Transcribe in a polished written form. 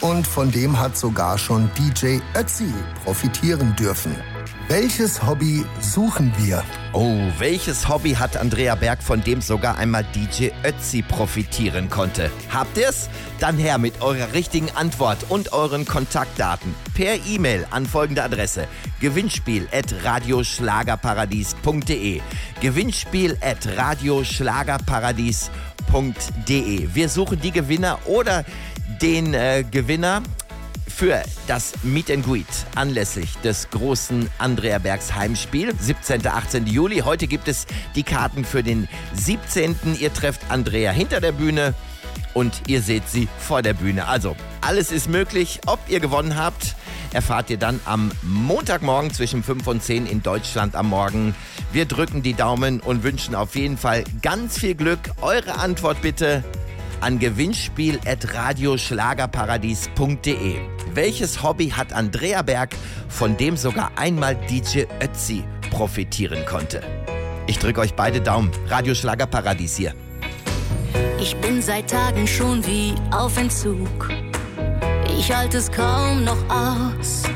und von dem hat sogar schon DJ Ötzi profitieren dürfen. Welches Hobby suchen wir? Oh, welches Hobby hat Andrea Berg, von dem sogar einmal DJ Ötzi profitieren konnte? Habt ihr's? Dann her mit eurer richtigen Antwort und euren Kontaktdaten per E-Mail an folgende Adresse: gewinnspiel@radioschlagerparadies.de. gewinnspiel@radioschlagerparadies.de. Wir suchen die Gewinner oder den Gewinner für das Meet and Greet anlässlich des großen Andrea Bergs Heimspiel, 17. 18. Juli. Heute gibt es die Karten für den 17. Ihr trefft Andrea hinter der Bühne und ihr seht sie vor der Bühne. Also, alles ist möglich. Ob ihr gewonnen habt, erfahrt ihr dann am Montagmorgen zwischen 5 und 10 in Deutschland am Morgen. Wir drücken die Daumen und wünschen auf jeden Fall ganz viel Glück. Eure Antwort bitte an gewinnspiel@radioschlagerparadies.de. Welches Hobby hat Andrea Berg, von dem sogar einmal DJ Ötzi profitieren konnte? Ich drücke euch beide Daumen. Radio Schlagerparadies hier. Ich bin seit Tagen schon wie auf Entzug. Ich halte es kaum noch aus.